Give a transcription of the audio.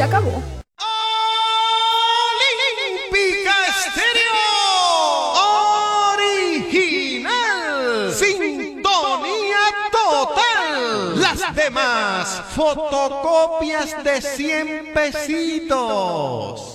Se acabó. Olímpica Estéreo Original. Sintonía total. Las demás fotocopias de 100 pesitos.